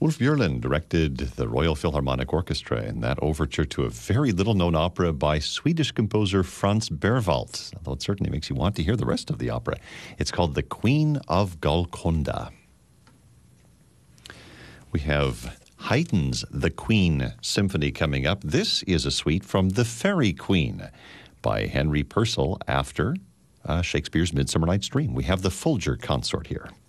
Ulf Björlin directed the Royal Philharmonic Orchestra in that overture to a very little-known opera by Swedish composer Franz Berwald, although it certainly makes you want to hear the rest of the opera. It's called The Queen of Golconda. We have Haydn's The Queen Symphony coming up. This is a suite from The Fairy Queen by Henry Purcell after Shakespeare's Midsummer Night's Dream. We have the Folger Consort here.